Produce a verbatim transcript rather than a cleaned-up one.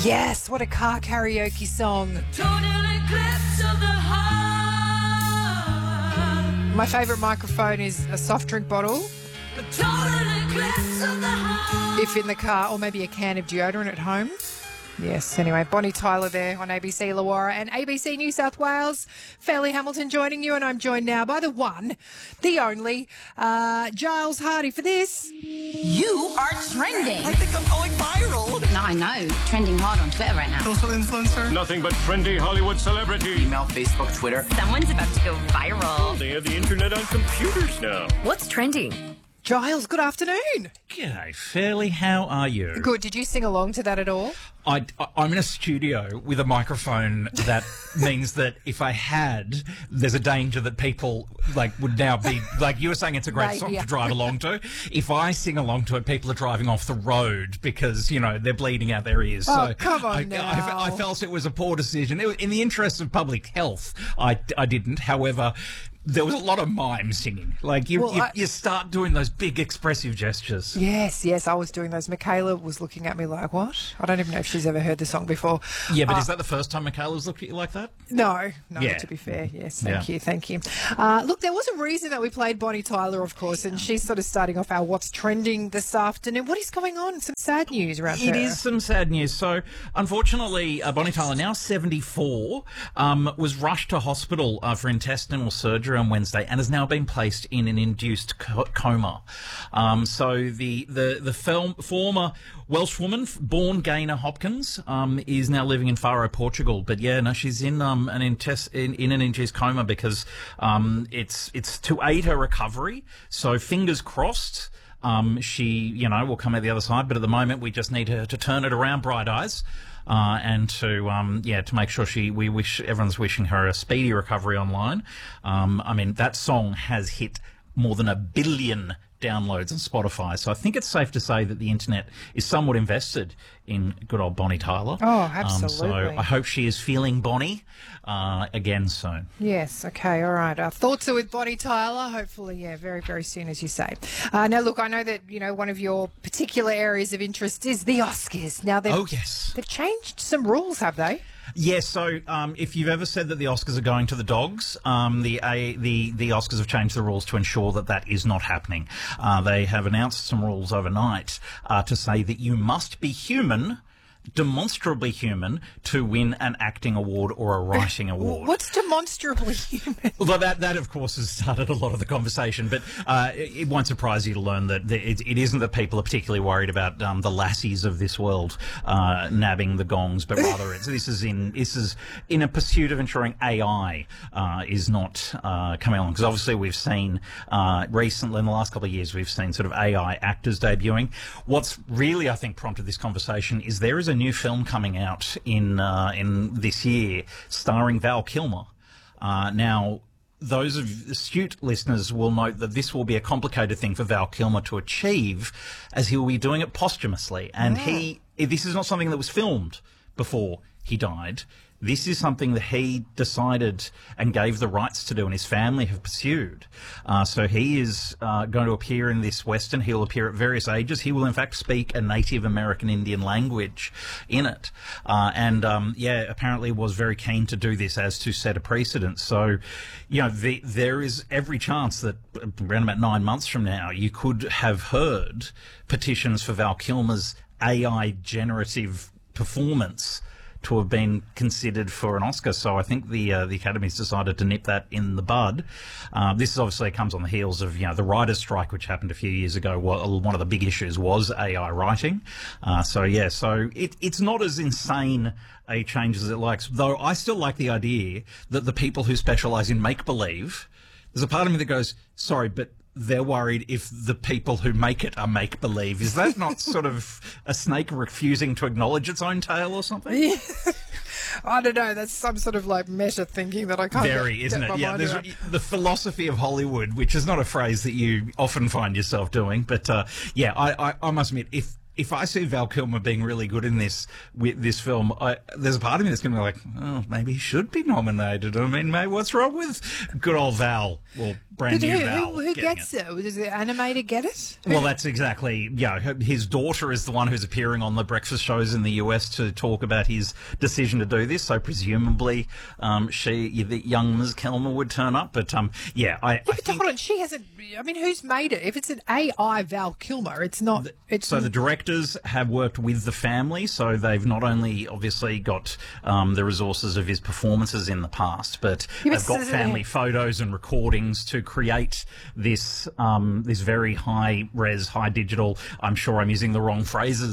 Yes, what a car karaoke song. Total eclipse of the heart. My favourite microphone is a soft drink bottle, A total eclipse of the heart. if in the car, or maybe a can of deodorant at home. Yes, anyway, Bonnie Tyler there on A B C Illawarra and A B C New South Wales. Fairleigh Hamilton joining you, and I'm joined now by the one, the only, uh, Giles Hardy for this. You are trending. I think I'm going viral. No, I know. Trending hard on Twitter right now. Social influencer. Nothing but trendy Hollywood celebrity. Email, Facebook, Twitter. Someone's about to go viral. They have the internet on computers now. What's trending? Giles, good afternoon. G'day, Fairleigh. How are you? Good. Did you sing along to that at all? I, I'm in a studio with a microphone that means that if I had, there's a danger that people like would now be like you were saying. It's a great Right, song yeah. to drive along to. If I sing along to it, people are driving off the road because you know they're bleeding out their ears. Oh, so come on I, now. I, I felt it was a poor decision. It was, in the interest of public health, I, I didn't. However, there was a lot of mime singing. Like you, Well, you, I- you start doing those big expressive gestures. Yes, yes, I was doing those. Michaela was looking at me like, what? I don't even know if she's ever heard the song before. Yeah, but Uh, is that the first time Michaela's looked at you like that? No, no, Yeah. to be fair, yes, thank Yeah. you, thank you. Uh, look, there was a reason that we played Bonnie Tyler, of course, and she's sort of starting off our What's Trending this afternoon. What is going on? Some sad news around It her. is some sad news. So, unfortunately, uh, Bonnie Tyler, now seventy-four, um, was rushed to hospital uh, for intestinal surgery on Wednesday and has now been placed in an induced co- coma. Um, so, the the the film, former Welsh woman, born Gaynor Hopkins, um, is now living in Faro, Portugal. But yeah, no, she's in um an intest in, in an induced coma because um it's it's to aid her recovery. So, fingers crossed. Um, she, you know, will come out the other side, but at the moment we just need her to turn it around, bright eyes, uh, and to, um, yeah, to make sure she, we wish, everyone's wishing her a speedy recovery online. Um, I mean, that song has hit more than a billion downloads on Spotify, so I think it's safe to say that the internet is somewhat invested in good old Bonnie Tyler. Oh, Um, absolutely. so I hope she is feeling Bonnie, uh, again soon. Yes, okay, all right. Our thoughts are with Bonnie Tyler, hopefully, yeah, very, very soon, as you say. Uh, now, look, I know that, you know, one of your particular areas of interest is the Oscars. Now, they've, Oh, yes. they've changed some rules, have they? Yes, so um, if you've ever said that the Oscars are going to the dogs, um, the, a, the the Oscars have changed the rules to ensure that that is not happening. Uh, they have announced some rules overnight uh, to say that you must be human, demonstrably human, to win an acting award or a writing award. What's demonstrably human? Well, that, that, of course, has started a lot of the conversation, but uh, it, it won't surprise you to learn that the, it, it isn't that people are particularly worried about um, the lassies of this world uh, nabbing the gongs, but rather it's, this is in this is in a pursuit of ensuring A I uh, is not uh, coming along. Because obviously we've seen uh, recently, in the last couple of years, we've seen sort of A I actors debuting. What's really, I think, prompted this conversation is there is a new film coming out in uh, in this year starring Val Kilmer. Uh, now, those of astute listeners will note that this will be a complicated thing for Val Kilmer to achieve, as he will be doing it posthumously. And he, this is not something that was filmed before he died. This is something that he decided and gave the rights to do, and his family have pursued. Uh, so he is uh, going to appear in this Western. He'll appear at various ages. He will, in fact, speak a Native American Indian language in it. Uh, and, um, yeah, apparently was very keen to do this as to set a precedent. So, you know, the, there is every chance that around about nine months from now, you could have heard petitions for Val Kilmer's A I generative performance to have been considered for an Oscar. So I think the uh, the Academy's decided to nip that in the bud. Uh, this is obviously comes on the heels of, you know, the writers' strike, which happened a few years ago. Well, one of the big issues was A I writing. Uh, so yeah, so it, it's not as insane a change as it likes, though I still like the idea that the people who specialise in make-believe, there's a part of me that goes, sorry, but they're worried if the people who make it are make-believe. Is that not sort of a snake refusing to acknowledge its own tail or something? Yeah. I don't know. That's some sort of like meta thinking that I can't Very, get, isn't get it? my Yeah, mind there's around. the philosophy of Hollywood, which is not a phrase that you often find yourself doing. But uh, yeah, I, I, I must admit, if if I see Val Kilmer being really good in this with this film, I, there's a part of me that's going to be like, oh, maybe he should be nominated. I mean, mate, what's wrong with good old Val? Well, brand But new who, Val. who, who getting gets it? Does the animator get it? Well, that's exactly, yeah. her- His daughter is the one who's appearing on the breakfast shows in the U S to talk about his decision to do this. So presumably, um, she, the young Miz Kilmer would turn up. But um, yeah, I, Yeah, I but think. hold on, she hasn't. I mean, who's made it? If it's an A I Val Kilmer, it's not. It's So the directors have worked with the family, so they've not only obviously got um, the resources of his performances in the past, but Yeah, but they've got so- family photos and recordings to create this um, this very high res, high digital. I'm sure I'm using the wrong phrases.